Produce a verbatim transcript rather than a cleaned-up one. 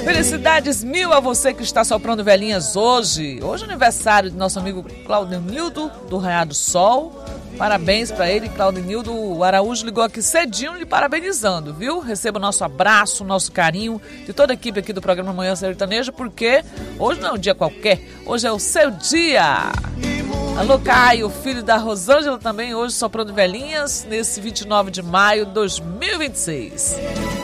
Felicidades mil a você que está soprando velhinhas hoje. Hoje é aniversário do nosso amigo Claudinildo, do Raiar do Sol. Parabéns para ele, Claudinildo. O Araújo ligou aqui cedinho lhe parabenizando, viu? Receba o nosso abraço, o nosso carinho de toda a equipe aqui do programa Manhã Sertaneja, porque hoje não é um dia qualquer, hoje é o seu dia. Alô, Caio, filho da Rosângela, também hoje soprando velhinhas, nesse vinte e nove de maio de dois mil e vinte e seis.